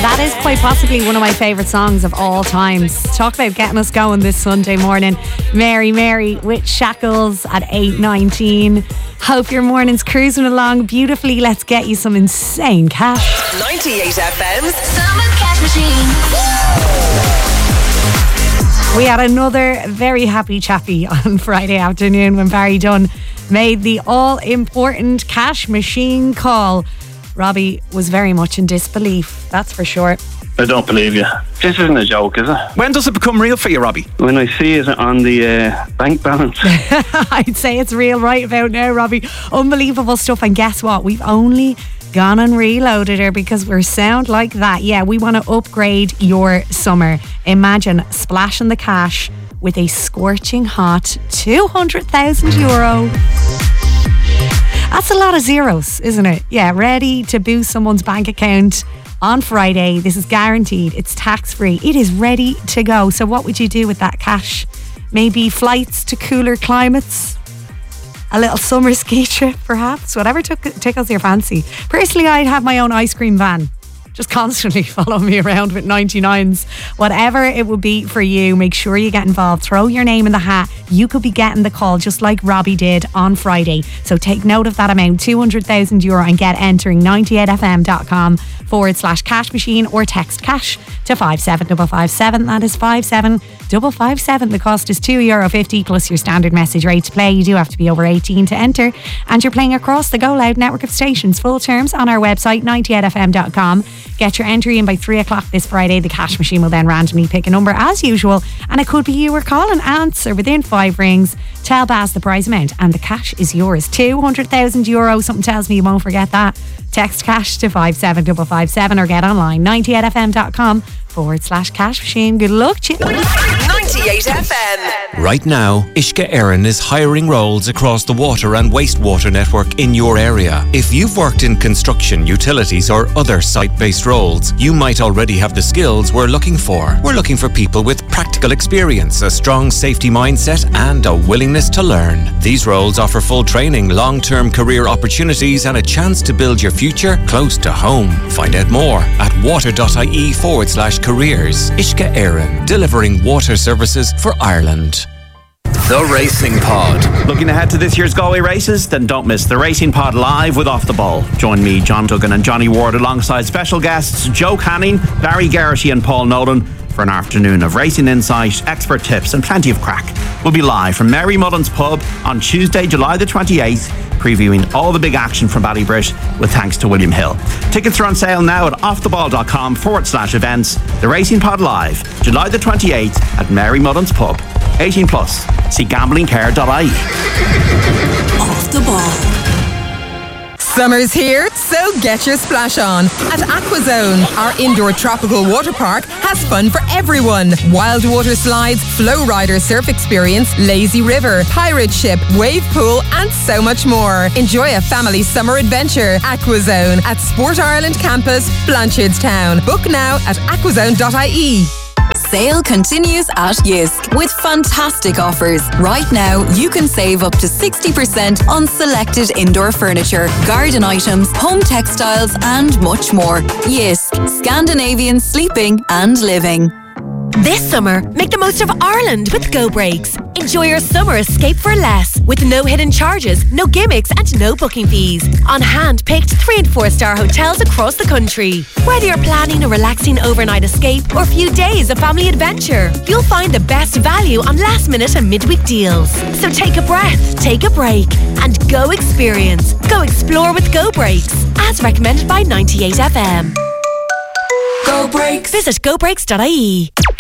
That is quite possibly one of my favourite songs of all times. Talk about getting us going this Sunday morning. Mary Mary with Shackles at 8:19. Hope your morning's cruising along beautifully. Let's get you some insane cash. 98 FM's Summer Cash Machine. We had another very happy chappy on Friday afternoon when Barry Dunn made the all-important cash machine call. Robbie was very much in disbelief, that's for sure. I don't believe you. This isn't a joke, is it? When does it become real for you, Robbie? When I see it on the bank balance. I'd say it's real right about now, Robbie. Unbelievable stuff. And guess what? We've only gone and reloaded her because we're sound like that. Yeah, we want to upgrade your summer. Imagine splashing the cash with a scorching hot €200,000. That's a lot of zeros, isn't it? Yeah, ready to boost someone's bank account on Friday. This is guaranteed. It's tax-free. It is ready to go. So what would you do with that cash? Maybe flights to cooler climates? A little summer ski trip, perhaps? Whatever tickles your fancy. Personally, I'd have my own ice cream van. Just constantly follow me around with 99s. Whatever it would be for you, make sure you get involved. Throw your name in the hat. You could be getting the call just like Robbie did on Friday. So take note of that amount, €200,000, and get entering 98fm.com/cash machine or text cash to 57557. That is 57557. The cost is €2.50 plus your standard message rate to play. You do have to be over 18 to enter, and you're playing across the Go Loud network of stations. Full terms on our website 98fm.com. Get your entry in by 3 o'clock this Friday. The cash machine will then randomly pick a number as usual, and it could be you or calling. Answer within 5 rings. Tell Baz the prize amount and the cash is yours. €200,000. Something tells me you won't forget that. Text cash to 57557 or get online 98fm.com/cash machine. Good luck to you. 98 FM. Right now, Ishka Éireann is hiring roles across the water and wastewater network in your area. If you've worked in construction, utilities or other site-based roles, you might already have the skills we're looking for. We're looking for people with practical experience, a strong safety mindset and a willingness to learn. These roles offer full training, long-term career opportunities and a chance to build your future close to home. Find out more at water.ie/careers. Ishka Éireann, delivering water services for Ireland. The Racing Pod. Looking ahead to this year's Galway races? Then don't miss The Racing Pod live with Off the Ball. Join me, John Duggan and Johnny Ward alongside special guests Joe Canning, Barry Geraghty and Paul Nolan for an afternoon of racing insight, expert tips and plenty of crack. We'll be live from Mary Mullen's Pub on Tuesday, July the 28th, previewing all the big action from Ballybrit with thanks to William Hill. Tickets are on sale now at offtheball.com/events. The Racing Pod live, July the 28th at Mary Mullen's Pub. 18 plus. See gamblingcare.ie. Off the Ball. Summer's here, so get your splash on. At Aquazone, our indoor tropical water park has fun for everyone. Wild water slides, flow rider surf experience, lazy river, pirate ship, wave pool, and so much more. Enjoy a family summer adventure. Aquazone at Sport Ireland Campus, Blanchardstown. Book now at aquazone.ie. Sale continues at Yisk with fantastic offers. Right now, you can save up to 60% on selected indoor furniture, garden items, home textiles, and much more. Yisk, Scandinavian sleeping and living. This summer, make the most of Ireland with Go Breaks. Enjoy your summer escape for less with no hidden charges, no gimmicks and no booking fees on hand-picked 3- and 4-star hotels across the country. Whether you're planning a relaxing overnight escape or a few days of family adventure, you'll find the best value on last-minute and midweek deals. So take a breath, take a break and go experience. Go explore with Go Breaks, as recommended by 98FM. Go Breaks. Visit gobreaks.ie.